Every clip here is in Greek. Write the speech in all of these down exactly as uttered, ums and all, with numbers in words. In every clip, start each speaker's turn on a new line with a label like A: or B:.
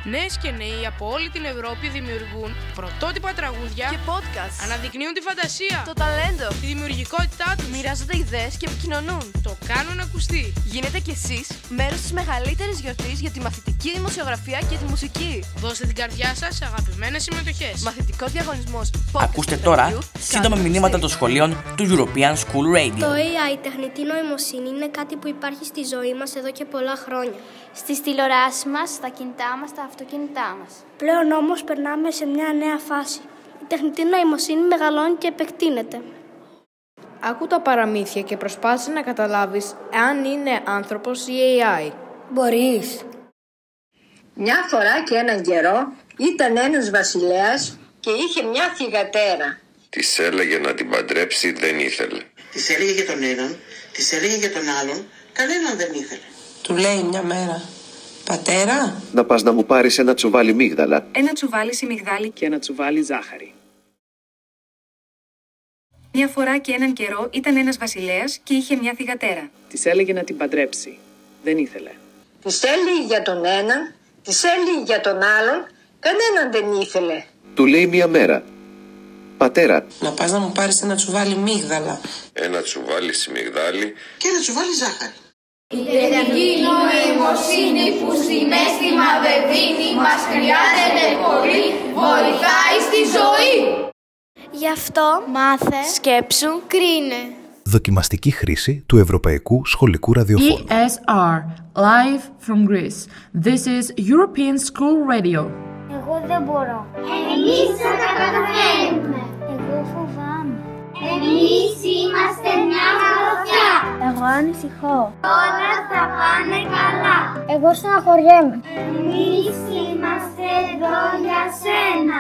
A: Νέες και νέοι από όλη την Ευρώπη δημιουργούν πρωτότυπα τραγούδια
B: και podcast.
A: Αναδεικνύουν τη φαντασία,
B: το ταλέντο,
A: τη δημιουργικότητά τους.
B: Μοιράζονται ιδέες και επικοινωνούν.
A: Το κάνουν ακουστεί.
B: Γίνετε κι εσείς μέρος της μεγαλύτερης γιορτής για τη μαθητική δημοσιογραφία και τη μουσική.
A: Δώστε την καρδιά σας σε αγαπημένες συμμετοχές.
B: Μαθητικός διαγωνισμός.
C: Ακούστε τώρα σύντομα μηνύματα των σχολείων του European School Radio.
D: Το έι άι, η τεχνητή νοημοσύνη, είναι κάτι που υπάρχει στη ζωή μας εδώ και πολλά χρόνια.
E: Στις τηλεοράσεις μας, στα κινητά μας, στα αυτοκίνητά μας.
D: Πλέον όμως περνάμε σε μια νέα φάση. Η τεχνητή νοημοσύνη μεγαλώνει και επεκτείνεται.
F: Άκου τα παραμύθια και προσπάθησε να καταλάβεις αν είναι άνθρωπος ή έι άι.
D: Μπορείς.
G: Μια φορά και έναν καιρό ήταν ένας βασιλέας και είχε μια θυγατέρα.
H: Της έλεγε να την παντρέψει, δεν ήθελε.
I: Της έλεγε για τον έναν, της έλεγε για τον άλλον, κανέναν δεν ήθελε.
J: Του λέει μια μέρα: πατέρα,
K: να πας να μου πάρεις ένα τσουβάλι μίγδαλα.
L: Ένα τσουβάλι σιμιγδάλι και ένα τσουβάλι ζάχαρη. Μια φορά και έναν καιρό ήταν ένας βασιλέας και είχε μια θυγατέρα.
M: Της έλεγε να την παντρέψει. Δεν ήθελε.
G: Της έλεγε για τον έναν, της έλεγε για τον άλλον, κανέναν δεν ήθελε.
K: Του λέει μια μέρα: πατέρα,
J: να πας να μου πάρεις ένα τσουβάλι μίγδαλα.
H: Ένα τσουβάλι σιμιγδάλι
I: και ένα τσουβάλι ζάχαρη.
E: Η τεχνητή νοημοσύνη που συναίσθημα δεν δίνει, μας χρειάζεται πολύ, βοηθάει στη ζωή.
D: Γι' αυτό
E: μάθε,
D: σκέψου, κρίνε.
N: Δοκιμαστική χρήση του Ευρωπαϊκού Σχολικού Ραδιοφώνου.
O: ι ες αρ, live from Greece. This is European School Radio.
P: Εγώ δεν μπορώ.
Q: Εμείς θα τα καταφέρουμε.
P: Εγώ φοβάμαι.
Q: Εμείς είμαστε μια γροθιά.
P: Εγώ ανησυχώ.
Q: Όλα θα πάνε καλά.
P: Εγώ στεναχωριέμαι.
Q: Εμείς είμαστε εδώ για σένα.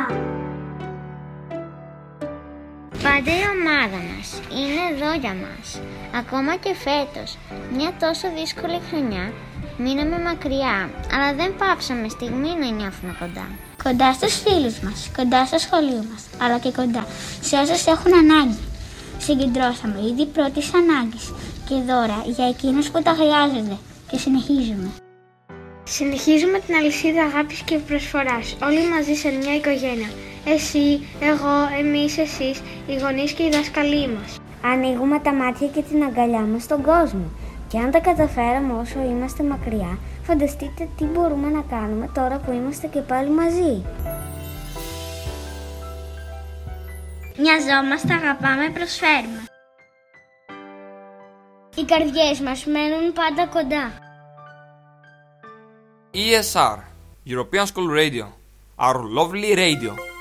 R: Πάντα η ομάδα μας είναι εδώ για μας. Ακόμα και φέτος, μια τόσο δύσκολη χρονιά, μείναμε μακριά, αλλά δεν πάψαμε στιγμή να νιώθουμε κοντά.
P: Κοντά στους φίλους μας, κοντά στο σχολείο μας, αλλά και κοντά σε όσους έχουν ανάγκη. Συγκεντρώσαμε ήδη πρώτης ανάγκης και δώρα για εκείνους που τα χρειάζονται και συνεχίζουμε.
S: Συνεχίζουμε την αλυσίδα αγάπης και προσφοράς, όλοι μαζί σε μια οικογένεια. Εσύ, εγώ, εμείς, εσείς, οι γονείς και οι δάσκαλοι μας.
P: Ανοίγουμε τα μάτια και την αγκαλιά μας στον κόσμο. Και αν τα καταφέραμε όσο είμαστε μακριά, φανταστείτε τι μπορούμε να κάνουμε τώρα που είμαστε και πάλι μαζί.
S: Μοιαζόμαστε, αγαπάμε, προσφέρουμε.
P: Οι καρδιές μας μένουν πάντα κοντά.
T: ι ες αρ, European School Radio, our lovely radio.